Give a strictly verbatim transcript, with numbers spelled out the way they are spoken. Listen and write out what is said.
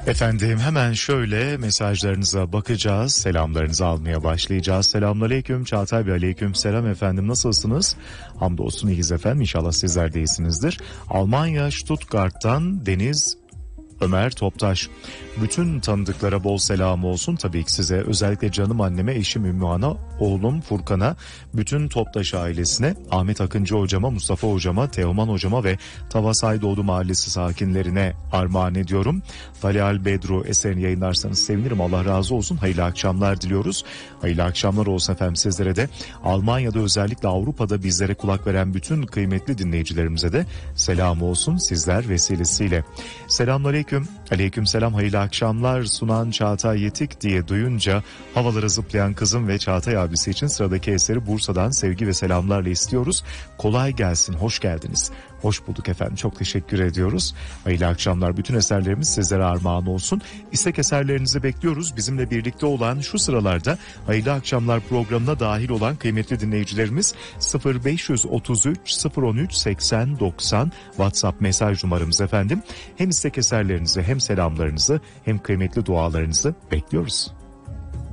Efendim hemen şöyle mesajlarınıza bakacağız. Selamlarınızı almaya başlayacağız. Selamünaleyküm Çağatay Bey, aleyküm selam efendim. Nasılsınız? Hamdolsun iyiyiz efendim. İnşallah sizler de iyisinizdir. Almanya Stuttgart'tan Deniz Ömer Toptaş. Bütün tanıdıklara bol selam olsun. Tabii ki size, özellikle canım anneme, eşim Ümmühan'a, oğlum Furkan'a, bütün Toptaş ailesine, Ahmet Akıncı hocama, Mustafa hocama, Teoman hocama ve Tavasaydoğdu mahallesi sakinlerine armağan ediyorum. Falial Bedru eserini yayınlarsanız sevinirim. Allah razı olsun. Hayırlı akşamlar diliyoruz. Hayırlı akşamlar olsun efendim sizlere de. Almanya'da, özellikle Avrupa'da bizlere kulak veren bütün kıymetli dinleyicilerimize de selam olsun sizler vesilesiyle. Selamünaleyküm. Aleyküm selam, hayırlı akşamlar sunan Çağatay Yetik diye duyunca havalara zıplayan kızım ve Çağatay abisi için sıradaki eseri Bursa'dan sevgi ve selamlarla istiyoruz. Kolay gelsin, hoş geldiniz. Hoş bulduk efendim, çok teşekkür ediyoruz. Hayırlı akşamlar, bütün eserlerimiz sizlere armağan olsun. İstek eserlerinizi bekliyoruz. Bizimle birlikte olan, şu sıralarda Hayırlı Akşamlar programına dahil olan kıymetli dinleyicilerimiz sıfır beş üç üç sıfır on üç seksen doksan WhatsApp mesaj numaramız efendim. Hem istek eserlerinizi, hem selamlarınızı, hem kıymetli dualarınızı bekliyoruz.